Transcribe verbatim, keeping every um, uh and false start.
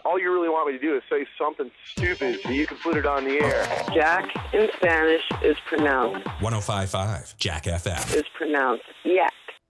all you really want me to do is say something stupid so you can put it on the air. Jack in Spanish is pronounced. one oh five point five Jack F M. Is pronounced yak.